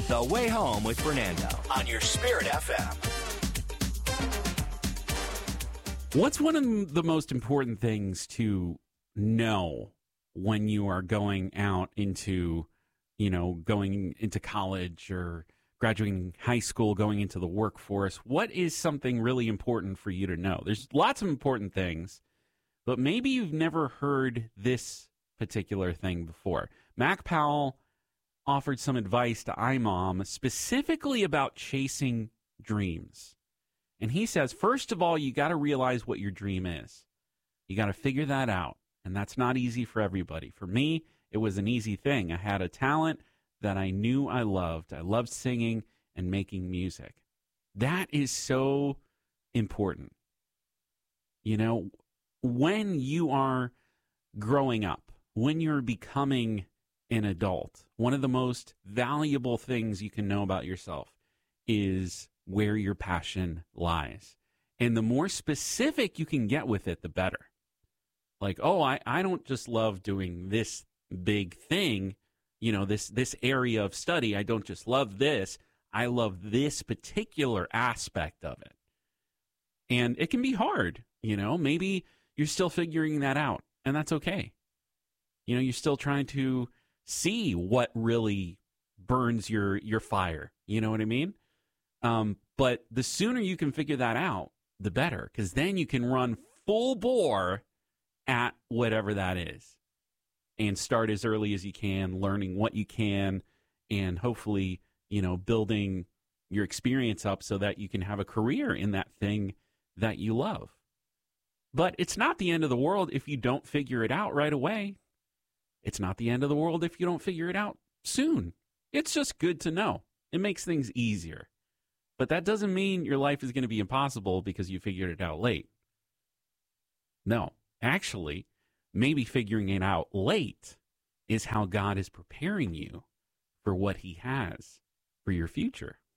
The Way Home with Fernando on your Spirit FM. What's one of the most important things to know when you are going out into, going into college or graduating high school, going into the workforce? What is something really important for you to know? There's lots of important things, but maybe you've never heard this particular thing before. Mac Powell offered some advice to iMom specifically about chasing dreams. And he says, first of all, you got to realize what your dream is. You got to figure that out. And that's not easy for everybody. For me, it was an easy thing. I had a talent that I knew I loved. I loved singing and making music. That is so important. When you are growing up, when you're becoming an adult, one of the most valuable things you can know about yourself is where your passion lies. And the more specific you can get with it, the better. Like, I don't just love doing this big thing, this area of study. I don't just love this. I love this particular aspect of it. And it can be hard, maybe you're still figuring that out, and that's okay. You're still trying to see what really burns your fire. You know what I mean? But the sooner you can figure that out, the better, because then you can run full bore at whatever that is and start as early as you can, learning what you can, and hopefully, building your experience up so that you can have a career in that thing that you love. But it's not the end of the world if you don't figure it out right away. It's not the end of the world if you don't figure it out soon. It's just good to know. It makes things easier. But that doesn't mean your life is going to be impossible because you figured it out late. No, actually, maybe figuring it out late is how God is preparing you for what he has for your future.